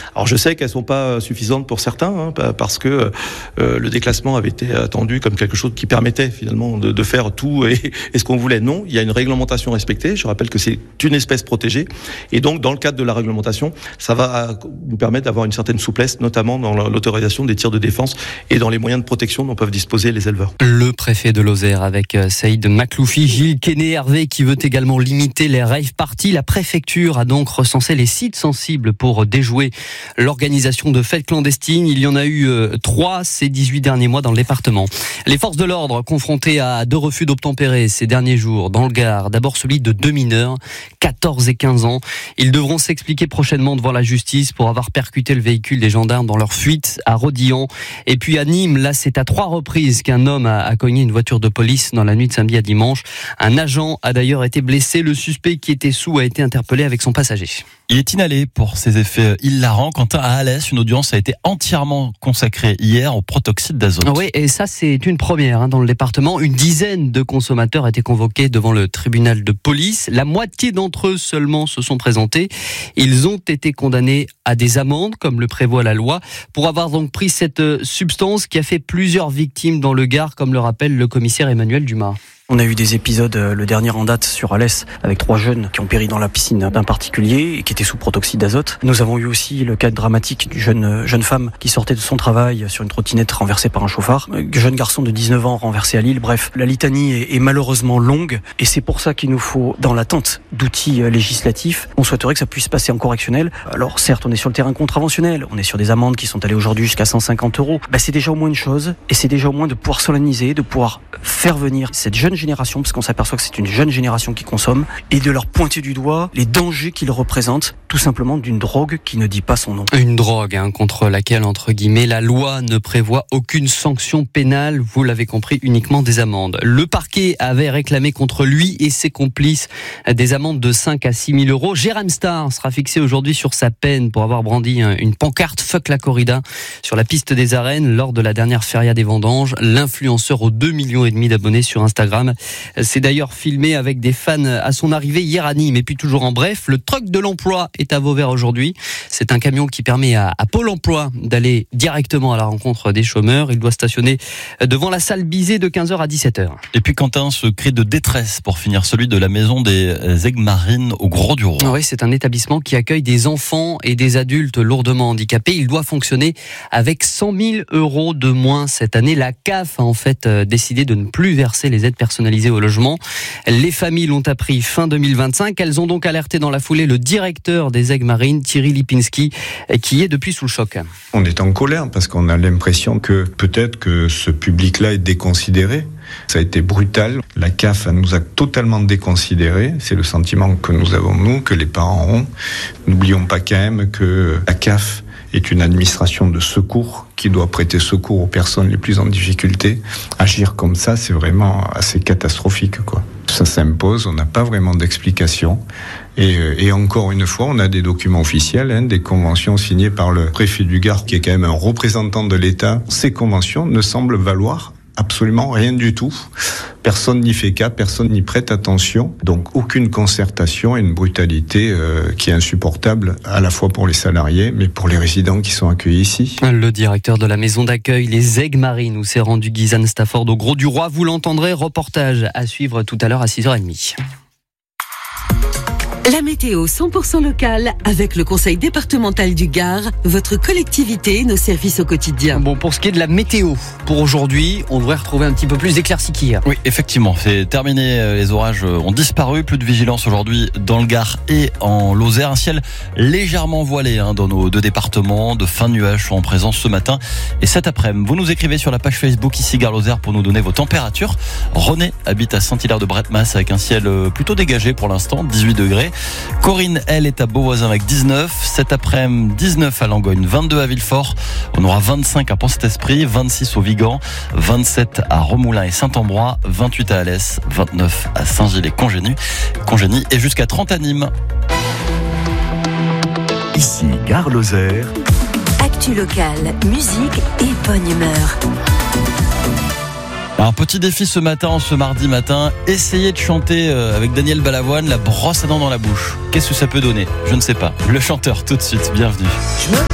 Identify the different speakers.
Speaker 1: Alors je sais qu'elles sont pas suffisantes pour certains, parce que le déclassement avait été attendu comme quelque chose qui permettait finalement de faire tout et ce qu'on voulait. Non, il y a une réglementation respectée. Je rappelle que c'est une espèce protégée, et donc dans le cadre de la réglementation, ça va nous permettre d'avoir une certaine souplesse, notamment dans l'autorisation des tirs de défense et dans les moyens de protection dont peuvent disposer les éleveurs.
Speaker 2: Le préfet de Lozère avec Saïd Makloufi, Gilles Quesnay-Hervé qui veut également limiter les rave parties. La préfecture a donc recensé les sites sensibles pour déjouer l'organisation de fêtes clandestines. Il y en a eu 3 ces 18 derniers mois dans le département. Les forces de l'ordre confrontées à 2 refus d'obtempérer ces derniers jours dans le Gard. D'abord celui de 2 mineurs, 14 et 15 ans. Ils devront s'expliquer prochainement devant la justice pour avoir percuté le véhicule des gendarmes dans leur fuite à Rodilhan. Et puis à Nîmes, là c'est à 3 reprises qu'un homme a cogné une voiture de police dans la nuit de samedi à dimanche. Un agent a d'ailleurs été blessé. Le suspect qui était sous a été interpellé avec son passager.
Speaker 3: Il est inhalé pour ses effets hilarants. Quentin, à Alès, une audience a été entièrement consacrée hier au protoxyde d'azote.
Speaker 2: Oui, et ça c'est une première dans le département. Une dizaine de consommateurs étaient convoqués devant le tribunal de police. La moitié d'entre eux seulement se sont présentés. Ils ont été condamnés à des amendes, comme le prévoit la loi, pour avoir donc pris cette substance qui a fait plusieurs victimes dans le Gard, comme le rappelle le commissaire Emmanuel Dumas.
Speaker 4: On a eu des épisodes, le dernier en date sur Alès, avec 3 jeunes qui ont péri dans la piscine d'un particulier et qui étaient sous protoxyde d'azote. Nous avons eu aussi le cas dramatique d'une jeune femme qui sortait de son travail sur une trottinette renversée par un chauffard. Un jeune garçon de 19 ans renversé à Lille. Bref, la litanie est malheureusement longue et c'est pour ça qu'il nous faut, dans l'attente d'outils législatifs, on souhaiterait que ça puisse passer en correctionnel. Alors certes, on est sur le terrain contraventionnel, on est sur des amendes qui sont allées aujourd'hui jusqu'à 150 €. C'est déjà au moins une chose, et c'est déjà au moins de pouvoir solenniser, de pouvoir faire venir cette jeune génération, parce qu'on s'aperçoit que c'est une jeune génération qui consomme, et de leur pointer du doigt les dangers qu'ils représentent, tout simplement d'une drogue qui ne dit pas son nom.
Speaker 2: Une drogue contre laquelle, entre guillemets, la loi ne prévoit aucune sanction pénale, vous l'avez compris, uniquement des amendes. Le parquet avait réclamé contre lui et ses complices des amendes de 5 à 6 000 €. Jérém Star sera fixé aujourd'hui sur sa peine pour avoir brandi une pancarte « Fuck la corrida » sur la piste des arènes lors de la dernière feria des vendanges. L'influenceur aux 2,5 millions d'abonnés sur Instagram s'est d'ailleurs filmé avec des fans à son arrivée hier à Nîmes. Et puis toujours en bref, le truck de l'emploi est à Vauvert aujourd'hui. C'est un camion qui permet à Pôle emploi d'aller directement à la rencontre des chômeurs. Il doit stationner devant la salle Bizet de 15h à 17h.
Speaker 3: Et puis Quentin, ce cri de détresse pour finir, celui de la maison des Aigues Marines au Gros-du-Roi.
Speaker 2: Oui, c'est un établissement qui accueille des enfants et des adultes lourdement handicapés. Il doit fonctionner avec 100 000 € de moins cette année. La CAF a en fait décidé de ne plus verser les aides personnalisées au logement. Les familles l'ont appris fin 2025. Elles ont donc alerté dans la foulée le directeur des Aigues Marines, Thierry Lipinski, qui est depuis sous le choc.
Speaker 5: On est en colère parce qu'on a l'impression que peut-être que ce public-là est déconsidéré. Ça a été brutal. La CAF nous a totalement déconsidérés. C'est le sentiment que nous avons, nous, que les parents ont. N'oublions pas quand même que la CAF est une administration de secours qui doit prêter secours aux personnes les plus en difficulté. Agir comme ça, c'est vraiment assez catastrophique, quoi. Ça s'impose, on n'a pas vraiment d'explication. Et encore une fois, on a des documents officiels, des conventions signées par le préfet du Gard, qui est quand même un représentant de l'État. Ces conventions ne semblent valoir absolument rien du tout. Personne n'y fait cas, personne n'y prête attention. Donc aucune concertation et une brutalité qui est insupportable à la fois pour les salariés, mais pour les résidents qui sont accueillis ici.
Speaker 2: Le directeur de la maison d'accueil Les Aigues Marines où s'est rendu Guyzane Stafford au Gros-du-Roi. Vous l'entendrez, reportage à suivre tout à l'heure à 6h30.
Speaker 6: La météo 100% locale avec le conseil départemental du Gard, votre collectivité, nos services au quotidien.
Speaker 2: Bon, pour ce qui est de la météo, pour aujourd'hui, on devrait retrouver un petit peu plus d'éclaircies qu'hier.
Speaker 3: Oui, effectivement, c'est terminé. Les orages ont disparu. Plus de vigilance aujourd'hui dans le Gard et en Lozère. Un ciel légèrement voilé dans nos 2 départements. De fins nuages sont en présence ce matin et cet après-midi. Vous nous écrivez sur la page Facebook ici Gard Lozère pour nous donner vos températures. René habite à Saint-Hilaire-de-Bretmas avec un ciel plutôt dégagé pour l'instant, 18 degrés. Corinne, elle, est à Beauvoisin avec 19. Cet après-midi, 19 à Langogne, 22 à Villefort. On aura 25 à Pont-Saint-Esprit, 26 au Vigan, 27 à Remoulins et Saint-Ambrois, 28 à Alès, 29 à Saint-Gilles-et-Congénie et jusqu'à 30 à Nîmes.
Speaker 7: Ici, Gare Lozère.
Speaker 6: Actu locale, musique et bonne humeur.
Speaker 3: Un petit défi ce matin, ce mardi matin, essayez de chanter avec Daniel Balavoine la brosse à dents dans la bouche. Qu'est-ce que ça peut donner ? Je ne sais pas. Le chanteur tout de suite, bienvenue.